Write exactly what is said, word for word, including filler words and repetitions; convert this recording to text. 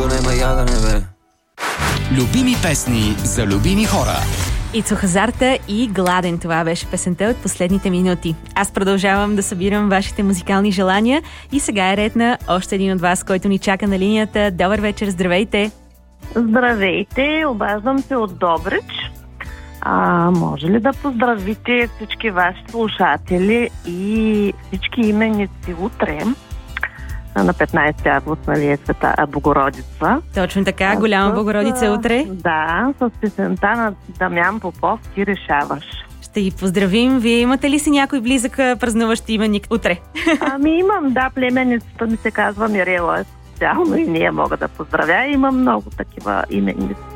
друго нема ядене, бе. Любими песни за любими хора. Ицо Хазарта и Гладен. Това беше песента от последните минути. Аз продължавам да събирам вашите музикални желания и сега е ред на още един от вас, който ни чака на линията. Добър вечер, здравейте! Здравейте, обаждам се от Добрич. А, може ли да поздравите всички ваши слушатели и всички именици утре? На петнайсети август, нали, е Света Богородица. Точно така, голяма Богородица утре. Да, с песента на Дамян Попов "Ти решаваш". Ще ги поздравим. Вие имате ли си някой близък празнуващ именик утре? Ами имам, да, племенницата ми се казва Мирела. Специално и ние мога да поздравя. Имам много такива именици.